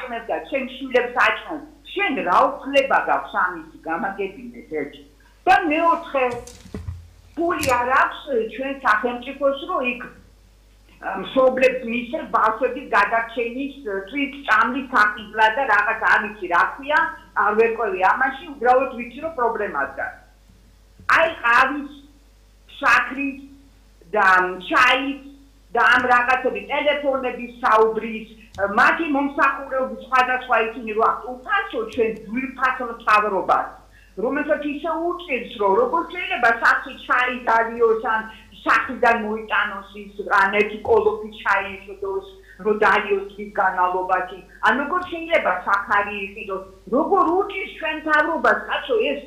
აჭმევ და ჩემ შვილებს აჭმევ. შენ რა უფლება გაქვს ამის გამაგებინეს ერთი. და მეოთხე ფული არ აქვს ჩვენ სახელმწიფოს რომ იქ მშობლებს მისცემ ბავშვების გადარჩენის თვით წამლის საფუძვლად და რაღაც არ ვიცი რა ქვია არ ვერკვევი ამაში უბრალოდ ვიცი რომ პრობლემაა და აი ყავის შაქრის და ჩაის და ამ რაღაცები ტელეფონების საუბრის მათი მომსახურების სხვადასხვა ისინი რო უთანცო ჩვენ ძვირფასო მთავრობას რომელსაც ისე უწევს რომ როგორ შეიძლება სახში ჩაი დალიოს ან სახიდან მოიტანოს ის ან ერთი კოლოფი ჩაი შედოს რომ დალიოს ის განალობათი ან როგორ შეიძლება სახარი იყიდოს როგორ უწევს ჩვენ მთავრობას კაცო ეს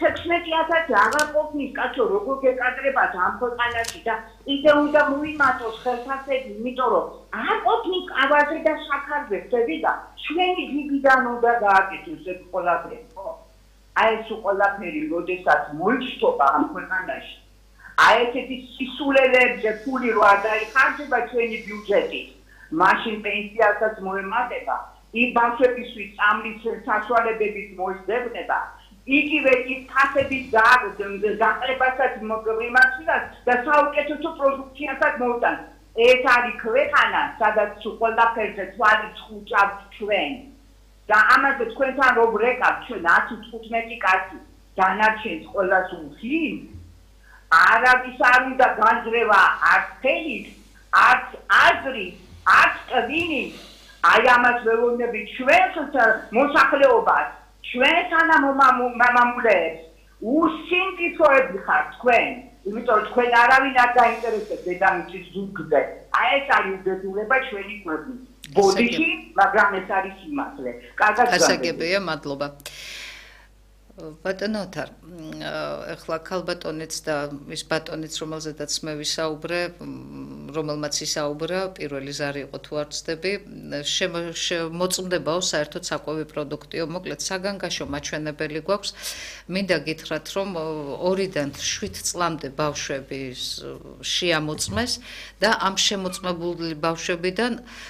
16000 აღარ ყოფნის კაცო როგორ გეკადრებათ ამ ქვეყანაში და იდე უნდა მოიმატოს ხელფასები იმიტომ რომ არ ყოფნის ყავაზე და შაქარზე ხდები და ჩვენი ძიგიდან უნდა გააკეთოს ეს ყველაფერი ხო აი ეს ყველაფერი როდესაც მოიჩტობა ამ ქვეყანაში აი ესეთი სისულელებზე ფული რო არ დაიხარჯება ჩვენი ბიუჯეტი მაშინ პენსიასაც მოემატება იმ ბავშვებისთვის წამლის საშუალებებით მოისდევნება იგივე ის ფასების გაყრებასაც მოგრიმაციას და საუკეთესო პროდუქციასაც მოუტანს ეს არის ქვეყანა სადაც ყველაფერზე თვალი ჩხუჭავთ ჩვენ და ამაზე თქვენთან რომ რეკავთ ჩვენ 115 კაცი დანარჩენს ყველას უხილ არავის არ უნდა განძრევა არც ხელით, არც აზრით, არც ტვინით. აი ამას ველოდებით ჩვენს მოსახლეობას, ჩვენს მამამულებს, უსინდისოები ხართ თქვენ, იმიტომ რომ თქვენ არავინ არ დაინტერესებს დედამიწის ზურგზე. აი ეს არის უბედურება ჩვენი ქვეყნის. ბოდიში, მაგრამ ეს არის სიმართლე. კარგად გასაგებია, მადლობა. ბატონო თარ, ეხლა ქალბატონიც და ის ბატონიც, რომელზედაც მე ვისაუბრე, რომელმაც ისაუბრა, პირველი ზარი იყო თუ არ ვცდები, მოწმდებაო საერთოდ საკვები პროდუქტიო, მოკლედ საგანგაშო მაჩვენებელი გვაქვს. მინდა გითხრათ, რომ 2-დან 7 წლამდე ბავშვები შეამოწმეს და ამ შემოწმებული ბავშვებიდან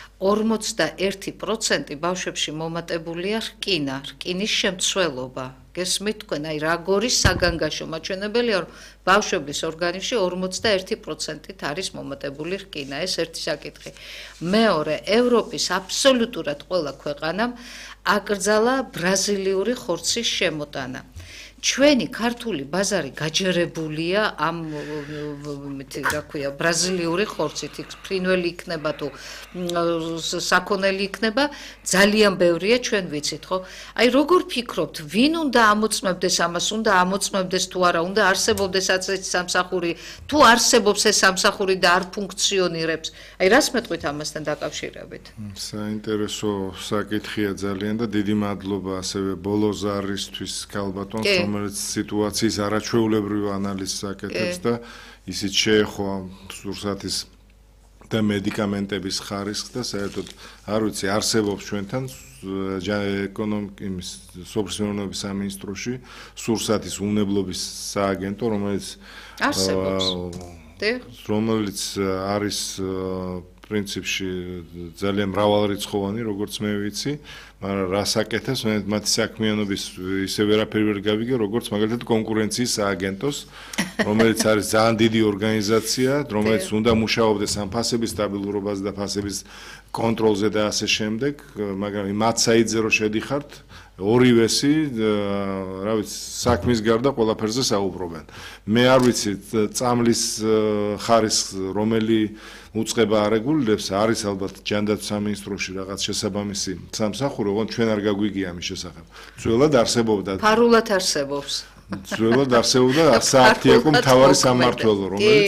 41% ბავშვებში მომატებულია რკინა, რკინის შემცველობა. გესმით თქვენ, აი რა გორის საგანგაშო მაჩვენებელია, რომ ბავშვების ორგანიზმში 41%-ით არის მომატებული რკინა, ეს ერთი საკითხი. მეორე, ევროპის აბსოლუტურად ყველა ქვეყანამ აკრძალა ბრაზილიური ხორცის შემოტანა. ჩვენი ქართული ბაზარი გაჯერებულია ამ რა ქვია ბრაზილიური ხორცით, ფრინველი იქნება თუ საქონელი იქნება, ძალიან ბევრია ჩვენ ვიცით, ხო? აი როგორ ფიქრობთ, ვინ უნდა ამოწმებდეს ამას, უნდა ამოწმებდეს თუ არა, უნდა არსებობდეს ასეთი სამსახური, თუ არსებობს ეს სამსახური და არ ფუნქციონირებს. აი რას მეტყვით ამასთან დაკავშირებით? საინტერესო საკითხია ძალიან და დიდი მადლობა ასევე ბოლო ზარისთვის ქალბატონს, რომელიც სიტუაციის არაჩვეულებრივ ანალიზს აკეთებს და ისიც შეეხო სურსათის და მედიკამენტების ხარისხს და საერთოდ არ ვიცი არსებობს ჩვენთან ეკონომიკის სოფლის მეურნეობის სამინისტროში სურსათის უნებლობის სააგენტო, რომელიც არის პრინციპში ძალიან მრავალრიცხოვანი, როგორც მე ვიცი, მაგრამ რას აკეთებს, მათი საქმიანობის ისე ვერაფერი ვერ გავიგე, როგორც მაგალითად კონკურენციის სააგენტოს, რომელიც არის ძალიან დიდი ორგანიზაცია, რომელიც უნდა მუშაობდეს ამ ფასების სტაბილურობაზე და ფასების კონტროლზე და ასე შემდეგ, მაგრამ მათ საიტზე რო შედიხართ, ორივესი, რა ვიცი, საქმის გარდა ყველაფერზე საუბრობენ. მე არ ვიცი, წამლის ხარისხს რომელი უწყება არეგულირებს, არის ალბათ ჯანდაცვის სამინისტროში რაღაც შესაბამისი სამსახური, ოღონდ ჩვენ არ გაგვიგია ამის შესახებ. ძველად არსებობდა. ფარულად არსებობს. ძველად არსებობდა სააფთიაქო მთავარი სამმართველო,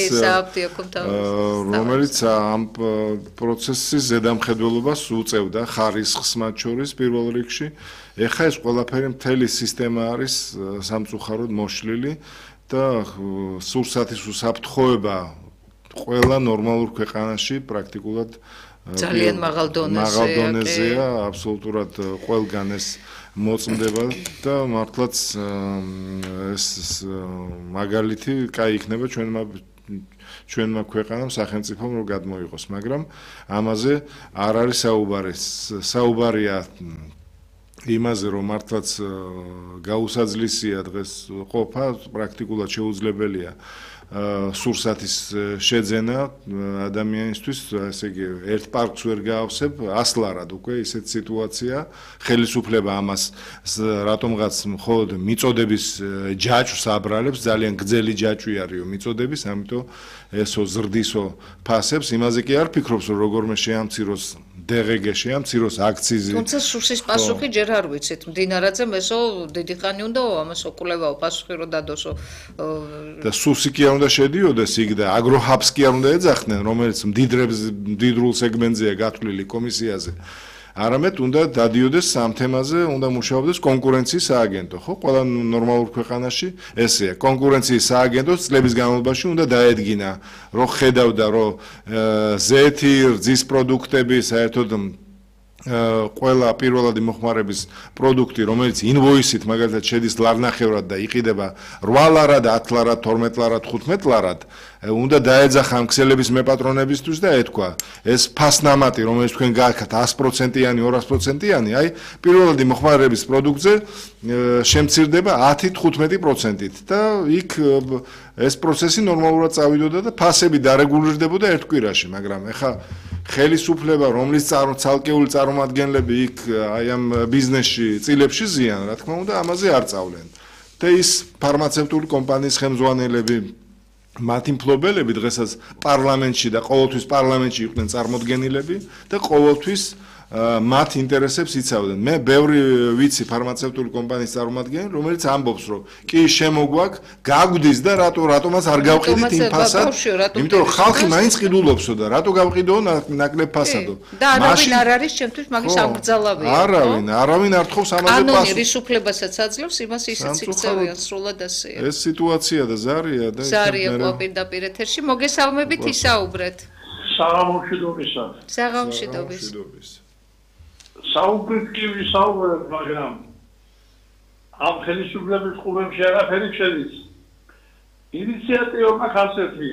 რომელიც ამ პროცესის ზედამხედველობას უწევდა ხარისხს მათ შორის პირველ რიგში. ეხლა ეს ყველაფერი მთელი სისტემა არის სამწუხაროდ მოშლილი და სურსათის უსაფრთხოება ყველა ნორმალურ ქვეყანაში პრაქტიკულად ძალიან მაღალ დონეზეა, აბსოლუტურად ყველგან ეს მოწმდება და მართლაც ეს მაგალითი კაი იქნება ჩვენმა ჩვენმა ქვეყანამ სახელმწიფომ რომ გადმოიღოს, მაგრამ ამაზე არ არის საუბარი. საუბარია იმაზე, რომ მართლაც გაუსაძლისია დღეს ყოფა, პრაქტიკულად შეუძლებელია სურსათის შეძენა ადამიანისთვის, ესე იგი, ერთ პარკს ვერ გაავსებ, 100 ლარად უკვე ისეთ სიტუაცია, ხელისუფლება ამას რატომღაც მხოლოდ მიწოდების ჯაჭვს აბრალებს, ძალიან გრძელი ჯაჭვი არისო მიწოდების, ამიტომ ესო ზრდისო ფასებს, იმაზე კი არ ფიქრობს, რომ როგორმე შეამციროს DGG შეამციროს აქციზი. თუმცა სურსის პასუხი ჯერ არ ვიცით. მდინარაძემ ესო დიდი ხანი უნდა ამას ოკულევაო პასუხი რომ დადოსო. და სუსი კი არ უნდა შედიოდეს იქ და აგროჰაბს კი არ უნდა ეძახდნენ, რომელიც მდიდრულ სეგმენტზეა გათვლილი კომისიაზე. არამედ უნდა დადიოდეს სამ თემაზე, უნდა მუშაობდეს კონკურენციის სააგენტო, ხო? ყველა ნორმალურ ქვეყანაში ესეა. კონკურენციის სააგენტოს წლების განმავლობაში უნდა დაედგინა, რომ ხედავდა, რომ ზეთი, რძის პროდუქტები საერთოდ ყველა პირველადი მოხმარების პროდუქტი, რომელიც ინვოისით მაგალითად შედის ლარნახევრად და იყიდება 8 ლარად, 10 ლარად, 12 ლარად, 15 ლარად, უნდა დაეძახა ამ ქსელების მეპატრონებისთვის და ეთქვა, ეს ფასნამატი, რომელიც თქვენ გააქვთ 100%-იანი, 200%-იანი, აი, პირველადი მოხმარების პროდუქტზე შემცირდება 10-15%-ით და იქ ეს პროცესი ნორმალურად წავიდოდა და ფასები დარეგულირდებოდა ერთ კვირაში, მაგრამ ეხა ხელისუფლება, რომლის ცალკეული წარმომადგენლები იქ აი ამ ბიზნესში წილებში ზიან, რა თქმა უნდა, ამაზე არ წავლენ. და ის ფარმაცევტული კომპანიის ხელმძღვანელები, მათი მფლობელები დღესაც პარლამენტში და ყოველთვის პარლამენტში იყვნენ წარმოდგენილები და ყოველთვის მათ ინტერესებს იცავდნენ. მე ბევრი ვიცი ფარმაცევტული კომპანიის წარმომადგენელი, რომელიც ამბობს, რომ კი შემოგვაქვს, გაგვდის და რატომაც არ გავყიდით იმ ფასად, იმიტომ რომ ხალხი მაინც ყიდულობსო და რატო გავყიდო ნაკლებ ფასადო. და არავინ არ არის ჩემთვის მაგის ამბრძალავია. არავინ არ თხოვს ამაზე პასუხს. კანონი რისუფლებასაც აძლევს, იმას ისიც იქცევიან სრულად ასეა. ეს სიტუაცია და ზარია და ზარია პირდაპირ ეთერში. მოგესალმებით, ისაუბრეთ. საღამოშიდობისა. საღამოშიდობის. საუბრით კი ვისაუბრებ, მაგრამ ამ ხელისუფლების ყურებში არაფერი შედის. ინიციატივა მაქვს ასეთი,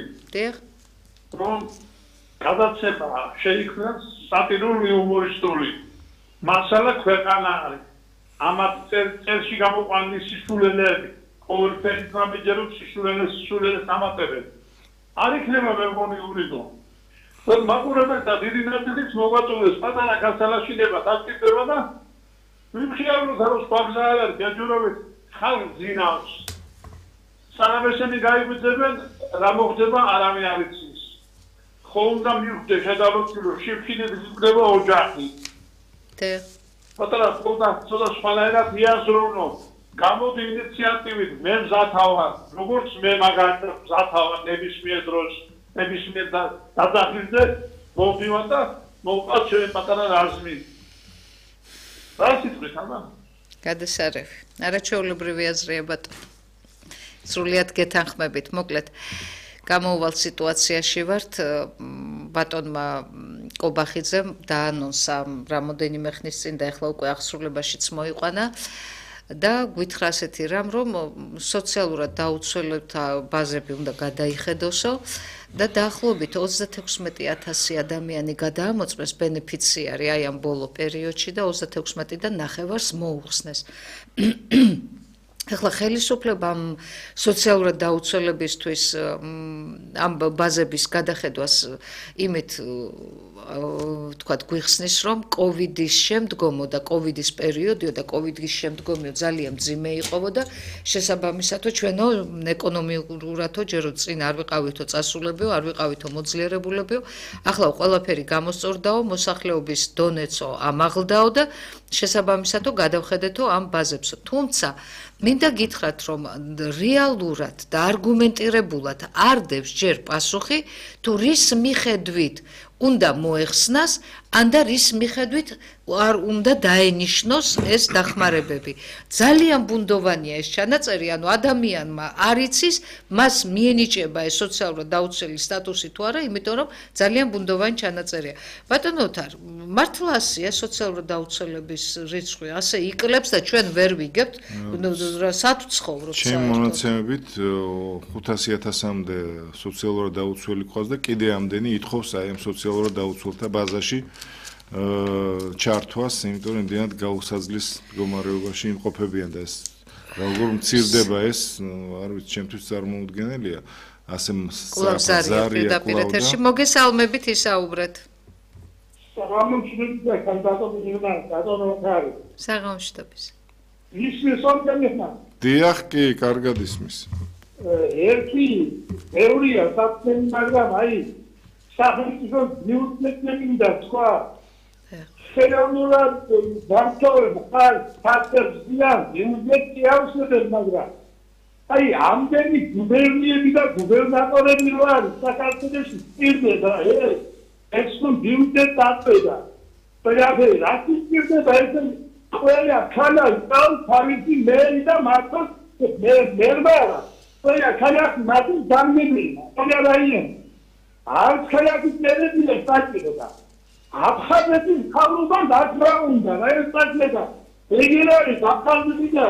რომ გადაცემა შეიქმნას სატირული უმორისტული. მასალა ქვეყანა არის. ამათ წელში გამოყვანილი სისულელეები, ყოველფერი თამიჯერობ სისულელეს ამატებენ. არ იქნება მე მგონი ურიდო. მაგურებელთა დიდი ნაწილიც მოგვაწვდეს პატარა გასალაშინება დაკიდდება და ვიმხიავროთ რომ სხვა გზა არ არის ჯაჯურობით ხალხს ძინავს. სანამ ესენი გაიგრძებენ, რა მოხდება არავინ არ იცის. ხო უნდა მივხვდე შედარებით რომ შიფქინების იქნება ოჯახი. პატარა ცოტა სხვანაირად იაზროვნო. გამოდი ინიციატივით მე მზათავარ, როგორც მე მაგალითად მზათავარ ნებისმიერ დროს. ნებისმიერ დაძახილზე მოვდივარ და მოვყავ ჩემი პატარა რაზმი. რა სიტყვით აბა? გადასარევი. არაჩვეულებრივი აზრია ბატონო. სრულიად გეთანხმებით, მოკლედ. გამოვვალ სიტუაციაში ვართ, ბატონმა კობახიძემ დაანონსა რამოდენიმე ხნის წინ და ეხლა უკვე აღსრულებაშიც მოიყვანა. და გვითხრა ასეთი რამ, რომ სოციალურად დაუცველთა ბაზები უნდა გადაიხედოსო და დაახლოებით 36,000 ადამიანი გადაამოწმეს ბენეფიციარი აი ამ ბოლო პერიოდში და 36,000-დან ნახევარს მოუხსნეს. ეხლა ხელისუფლებამ სოციალურად დაუცველებისთვის ამ ბაზების გადახედვას იმით თქვათ გვიხსნის რომ კოვიდის შემდგომო და კოვიდის პერიოდიო და კოვიდის შემდგომიო ძალიან მძიმე იყოვო და შესაბამისათო ჩვენო ეკონომიურათო ჯერო წინ არ ვიყავითო წასულებიო, არ ვიყავითო მოძლიერებულებიო, ახლა ყველაფერი გამოსწორდაო, მოსახლეობის დონეცო ამაღლდაო და შესაბამისათო გადავხედეთო ამ ბაზებსო. თუმცა მინდა გითხრათ რომ რეალურად და არგუმენტირებულად არ დევს ჯერ პასუხი თუ რის მიხედვით უნდა მოეხსნას, ან და რის მიხედვით არ უნდა დაენიშნოს ეს დახმარებები. ძალიან ბუნდოვანია ეს ჩანაწერი, ანუ ადამიანმა არ იცის, მას მიენიჭება ეს სოციალურად დაუცველი სტატუსი თუ არა, იმიტომ რომ ძალიან ბუნდოვანი ჩანაწერია. ბატონო ოთარ, მართლა ასეა სოციალურად დაუცველების რიცხვი, ასე იკლებს და ჩვენ ვერ ვიგებთ, სათუ ცხოვრობს. ჩემი მონაცემებით 500,000-მდე სოციალურად დაუცველი ყავს და კიდე ამდენი ითხოვს აი ამ სოციალურად დაუცველთა ბაზაში ჩართვას, იმიტომ რომ იმდენად გაუსაძლის მდგომარეობაში იმყოფებიან და ეს როგორ მცირდება ეს, არ ვიცი, ჩემთვის წარმოუდგენელია. ასე ზარია პირდაპირ მოგესალმებით ისაუბრეთ. საღამოშტობის. დიახ, კი, კარგად ისმის. ერთი თეორია საფრთხემ, მაგრამ აი სახელმწიფო ნიუტნები და სხვა ხელოვნურად დამთავრება ფაქტებს დიან ინვესტიცი ავსებენ, მაგრამ აი ამდენი გუბერნიები და გუბერნატორები რო არის საქართველოში პირდება ეს ბიუჯეტ დაწევა ყველაფერი რატო პირდება ეს ყველა ქალა თავისი მერი და მართოს მერბარა ყველა ქალა მათი დამნებია ყველა რაიონი არ ქალაკის მერებია საჭიროა აფხაზეთის ხალხობა დაწვა უნდა რა ეს საჭიროა ეგერ არის აფხაზეთი და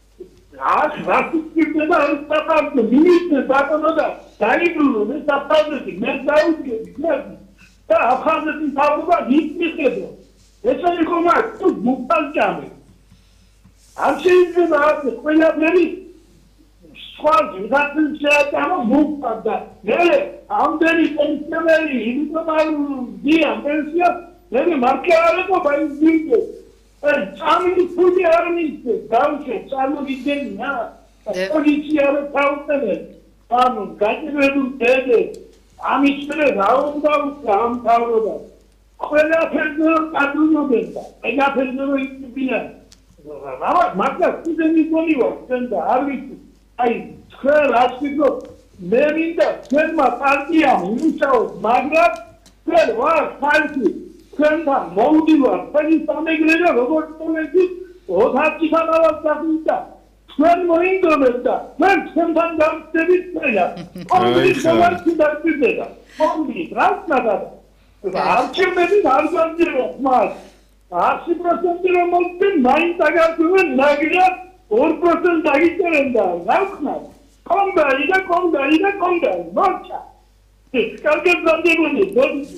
რასისტებდა ეს საფრთხე მინისტრი ბატონო და დაიბრუნო ეს საფრთხე მე დაუდგები და აფხაზეთის ხალხობა მიწისებდა ეს არის ხომა თუ მუხტალჭამი არ შეიძლება ყველაფერი სხვა ვიღაცაა მუხტალდა მე ამდენი პენსიონერი იმიტომ არ დიან პენსია მე მარკერებო ბაიზინგე წამი ფული არ მისცე დავშე წარმოგიდგენია პოლიცია არ თავდება ანუ გაჭირებულ დედე ამის მერე რა უნდა ამთავრობა ყველაფერზე კადრობენ და ყველაფერზე იწვია მაგრამ კიდევ მიგონივა ჩვენ და არ ვიცი აი თქვენ რას ვიგოთ მე მინდა ჩვენმა პარტიამ იმუშაოს მაგრამ ჩვენ ვარ ხალხი ჩვენთან მოვდივარ თქვენი სამეგრელო როგორც თუნდაც 20 ხანავად გაგიდა ჩვენ მოინდომეთ და ჩვენ ჩვენთან გავხდებით ყველა ყოველი შემარჩი დაგჭირდება ყოველი რას ნადადა არჩევნები არ გაგდება მას 100% რომ მოწმენ მაინც აგარკვევენ ნაგრად 2% დაგიწერენ და რა ვქნათ კონდალი მოჩა კარგად დამდებოდი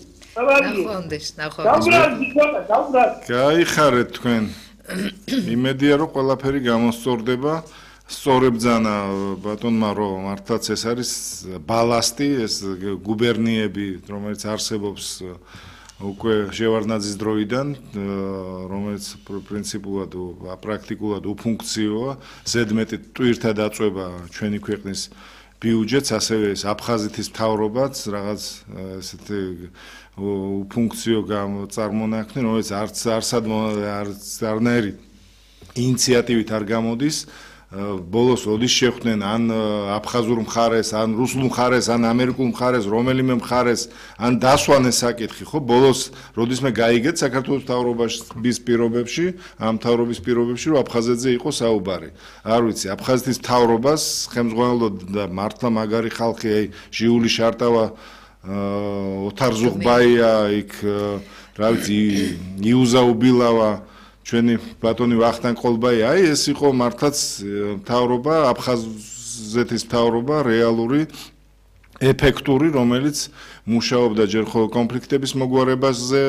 გაიხარეთ თქვენ იმედია რომ ყველაფერი გამოსწორდება სწორებძანა ბატონმა რომ მართლაც ეს არის ბალასტი ეს გუბერნიები რომელიც არსებობს უკვე შევარდნაძის დროიდან რომელიც პრინციპულად პრაქტიკულად უფუნქციოა ზედმეტი ტვირთა დაწვება ჩვენი ქვეყნის ბიუჯეტს ასევე ეს აფხაზეთის მთავრობაც რაღაც ესეთი უფუნქციო წარმონაქმნი რომელიც არც არნაირი ინიციატივით არ გამოდის ბოლოს ოდის შეხვდნენ ან აფხაზურ მხარეს ან რუსულ მხარეს ან ამერიკულ მხარეს რომელიმე მხარეს ან დასვანეს საკითხი ხო ბოლოს როდისმე გაიგეთ საქართველოს მთავრობის პირობებში ამ მთავრობის პირობებში რომ აფხაზეთზე იყო საუბარი არ ვიცი აფხაზეთის მთავრობას ხელმძღვანელობდა და მართლა მაგარი ხალხი აი ჟიული შარტავა ოთარ ზუღბაია იქ რა ვიცი იუზა უბილავა ჩვენი ბატონი ვახტანგ ყოლბაი აი ეს იყო მართლაც მთავრობა აფხაზეთის მთავრობა რეალური ეფექტური რომელიც მუშაობდა ჯერ ხოლმე კონფლიქტების მოგვარებაზე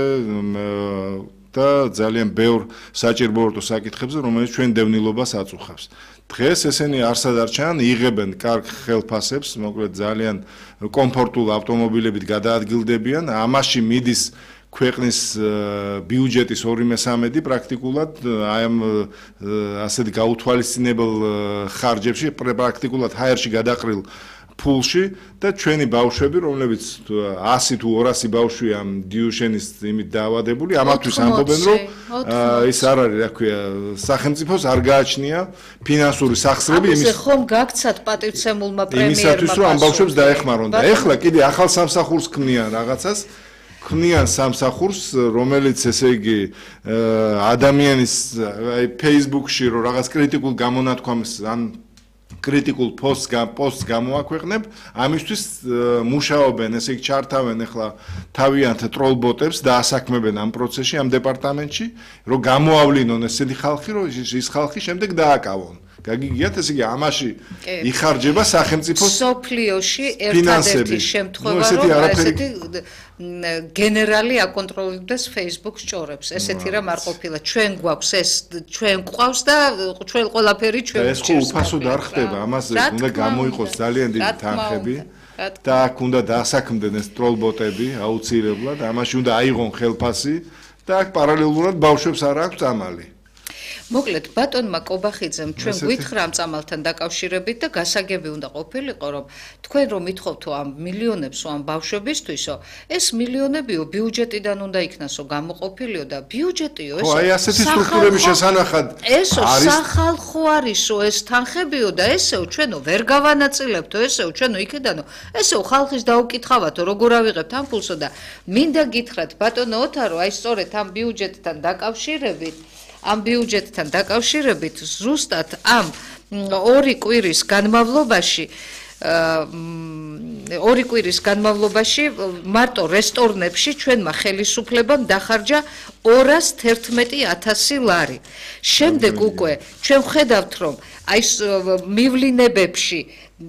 და ძალიან ბევრ საჭიროებო საკითხებზე რომელიც ჩვენ დევნილობას აწუხავს დღეს ესენი არსად არ ჩანან იღებენ კარგ ხელფასებს მოკლედ ძალიან კომფორტულ ავტომობილებით გადაადგილდებიან ამაში მიდის ქვეყნის ბიუჯეტის 2/3 პრაქტიკულად აი ამ ასეთ გაუთვალისწინებელ ხარჯებში პრაქტიკულად ჰაერში გადაყრილ ფულში და ჩვენი ბავშვები რომლებიც 100 თუ 200 ბავშვია დიუშენის იმით დაავადებული ამათთვის ამბობენ რომ ის არ არის რა ქვია სახელმწიფოს არ გააჩნია ფინანსური სახსრები იმის ხომ გაგცათ პატივცემულმა პრემიერმა იმისათვის რომ ამ ბავშვებს დაეხმარონ და ეხლა კიდე ახალ სამსახურს ქმნიან რაღაცას ქმნიან სამსახურს, რომელიც ესე იგი ადამიანის აი Facebook-ში რო რაღაც კრიტიკულ გამონათქვამს ან კრიტიკულ პოსტს გამოაქვეყნებ, ამისთვის მუშაობენ, ესე იგი ჩართავენ ახლა თავიანთ ტროლბოტებს და ასაქმებენ ამ პროცესში, ამ დეპარტამენტში, რომ გამოავლინონ ესეთი ხალხი, რომ ის ხალხი შემდეგ დააკავონ. გაგიგიათ, ესე იგი ამაში იხარჯება სახელმწიფოს სოფლიოში ერთადერთი შემთხვევა, რომ ესეთი გენერალი აკონტროლებდეს Facebook სჭორებს. ესეთი რამ არ ყოფილა. ჩვენ გვაქვს ეს, ჩვენ გვყავს და ჩვენ ყველაფერი ჩვენ ეს ხო უფასოდ არ ხდება, ამაზე უნდა გამოიყოს ძალიან დიდი თანხები და აქ უნდა დაასაქმდნენ ეს ტროლბოტები აუცილებლად, ამაში უნდა აიღონ ხელფასი და აქ პარალელურად ბავშვებს არ აქვს წამალი. მოკლედ ბატონმა კობახიძემ ჩვენ გვითხრა ამ წამალთან დაკავშირებით და გასაგები უნდა ყოფილიყო, რომ თქვენ რომ მithხოვთო ამ მილიონებს ამ ბავშვებისთვისო, ეს მილიონებიო ბიუჯეტიდან უნდა იქნასო გამოყოფილიო და ბიუჯეტიო ესო. აი ასეთი სტრუქტურების შესანახად ესო სახალხო არისო ეს თანხებიო და ესეო ჩვენო ვერ გავანაწილებთო, ესეო ჩვენო იქედანო, ესეო ხალხის დაუკითხავათო, როგორ ავიღებთ ამ ფულსო და მინდა გითხრათ ბატონო ოთარო, აი სწორედ ამ ბიუჯეტთან დაკავშირებით ზუსტად ამ 2 კვირის განმავლობაში მარტო რესტორნებში ჩვენმა ხელისუფლებამ დახარჯა 211,000 ლარი. შემდეგ უკვე ჩვენ ხედავთ რომ აი მივლინებებში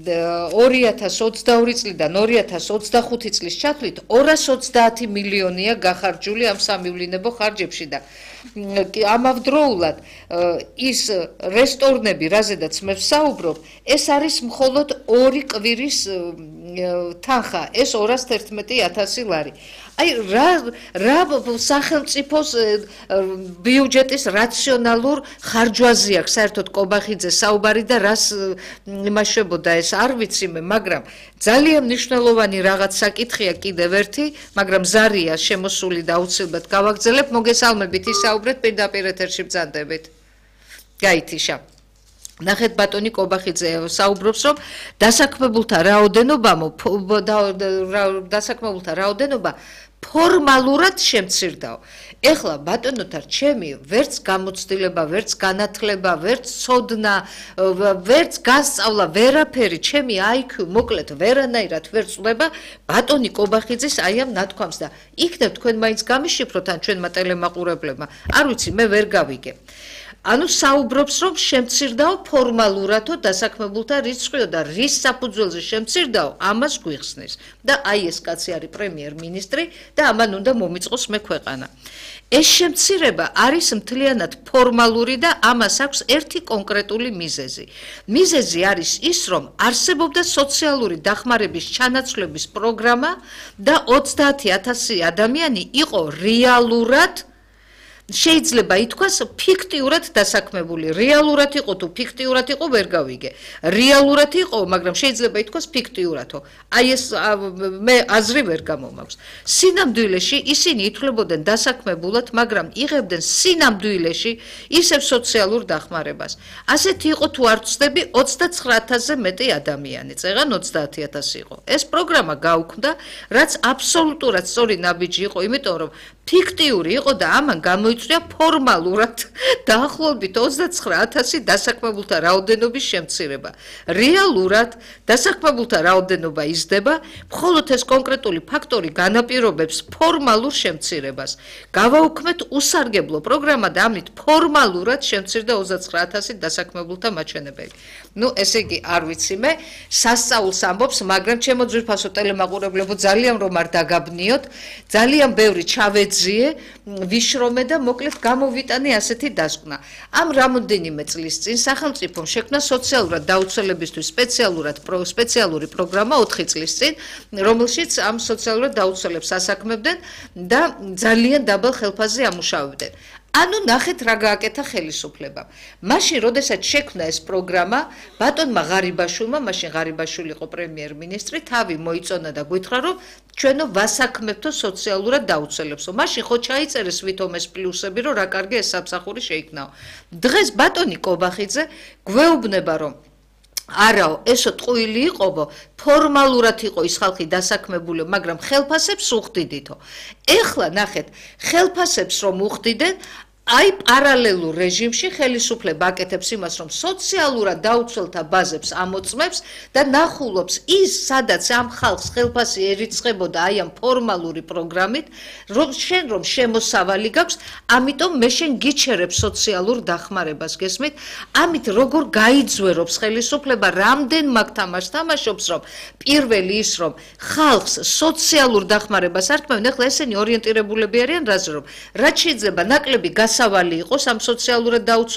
2022 წლიდან 2025 წლის ჩათვლით 230 მილიონია გახარჯული ამ სამივლინებო ხარჯებში და ამავდროულად ის რესტორნები, რაზედაც მე ვსაუბრობ, ეს არის მხოლოდ 2 კვირის თანხა, ეს 211,000 ლარი. აი რა სახელმწიფოს ბიუჯეტის რაციონალურ ხარჯვაზე აქვს საერთოდ კობახიძე საუბარი და რას იმაშებოდა ეს არ ვიცი მე, მაგრამ ძალიან მნიშვნელოვანი რაღაც საკითხია კიდევ ერთი, მაგრამ ზარია შემოსული და აუცილებლად გავაგრძელებ, მოგესალმებით ისაუბრეთ პირდაპირ ეთერში ბრძანდებით. გაითიშა. ნახეთ ბატონი კობახიძე საუბრობს რომ დასაქმებულთა რაოდენობა ფორმალურად შემცირდაო. ეხლა ბატონოთა რჩემი ვერც გამოცდილება, ვერც განათლება, ვერც ცოდნა, ვერც გასწავლა, ვერაფერი ჩემი IQ მოკლედ ვერანაირად ვერ წვდება ბატონი კობახიძის აი ამ ნათქვამს და იქნებ თქვენ მაინც გამიშიფროთ ან ჩვენმა ტელემაყურებლებმა. არ ვიცი, მე ვერ გავიგე. ანუ საუბრობს რომ შემცირდაო ფორმალურადო დასაქმებულთა რიცხვიო და რის საფუძველზე შემცირდაო ამას გვიხსნის და აი ეს კაცი არის პრემიერ-მინისტრი და ამან უნდა მომიწყოს მე ქვეყანა. ეს შემცირება არის მთლიანად ფორმალური და ამას აქვს ერთი კონკრეტული მიზეზი. მიზეზი არის ის რომ არსებობდა სოციალური დახმარების ჩანაცვლების პროგრამა და 30,000 ადამიანი იყო რეალურად შეიძლება ითქვას ფიქტიურად დასაქმებული. რეალურად იყო თუ ფიქტიურად იყო ვერ გავიგე. რეალურად იყო, მაგრამ შეიძლება ითქვას ფიქტიურადო. აი ეს მე აზრი ვერ გამომაქვს. სინამდვილეში ისინი ითვლებოდნენ დასაქმებულად, მაგრამ იღებდნენ სინამდვილეში ისევ სოციალურ დახმარებას. ასეთი იყო თუ არ ვცდები 29,000-ზე მეტი ადამიანი, წეღან 30,000 იყო. ეს პროგრამა გაუქმდა, რაც აბსოლუტურად სწორი ნაბიჯი იყო, იმიტომ რომ ფიქტიური იყო და ამან გამოიწვია ფორმალურად დაახლოებით 29,000 დასაქმებულთა რაოდენობის შემცირება. რეალურად დასაქმებულთა რაოდენობა იზრდება, მხოლოდ ეს კონკრეტული ფაქტორი განაპირობებს ფორმალურ შემცირებას. გავაუქმეთ უსარგებლო პროგრამა და ამით ფორმალურად შემცირდა 29,000 დასაქმებულთა მაჩვენებელი. ნუ ესე იგი არ ვიცი მე, სასწაულს ამბობს, მაგრამ ჩემო ძვირფასო ტელემაყურებლებო ძალიან რომ არ დაგაბნიოთ, ძალიან ბევრი ჩავეძიე, ვიშრომე და მოკლედ გამოვიტანე ასეთი დასკვნა. ამ რამოდენიმე წლის წინ სახელმწიფომ შექმნა სოციალურად დაუცველებისთვის სპეციალური პროგრამა 4 წლის წინ, რომელშიც ამ სოციალურად დაუცველებს ასაქმებდნენ და ძალიან დაბალ ხელფასზე ამუშავებდნენ. ანუ ნახეთ რა გააკეთა ხელისუფლებამ. მაშინ, როდესაც შექმნა ეს პროგრამა, ბატონმა ღარიბაშვილმა, მაშინ ღარიბაშვილი იყო პრემიერ-მინისტრი, თავი მოიწონა და გითხრა, რომ ჩვენო ვასაქმებთო სოციალურად დაუცველებსო. მაშინ ხო ჩაიწერეს ვითომ ეს პლუსები, რომ რა კარგი ეს სამსახური შეიქმნაო. დღეს ბატონი კობახიძე გვეუბნება, რომ არაო, ესო ტყუილი იყობო, ფორმალურად იყო ის ხალხი დასაქმებული, მაგრამ ხელფასებს უხდიდითო. ეხლა ნახეთ, ხელფასებს რომ უხდიდეთ, აი პარალელურ რეჟიმში ხელისუფლება აკეთებს იმას, რომ სოციალურად დაუცველთა ბაზებს ამოწმებს და ნახულობს ის, სადაც ამ ხალხს ხელფასი ერიცხებოდა აი ამ ფორმალური პროგრამით, რომ შენ რომ შემოსავალი გაქვს, ამიტომ მე შენ გიჩერებ სოციალურ დახმარებას, გესმით? ამით როგორ გაიძვერობს ხელისუფლება, რამდენ მაგ თამაშს თამაშობს, რომ პირველი ის, რომ ხალხს სოციალურ დახმარებას ართმევენ, ეხლა ესენი ორიენტირებულები არიან რაზე, რომ რაც შეიძლება ნაკლები გასავალი იყოს ამ სოციალურად დაუცველ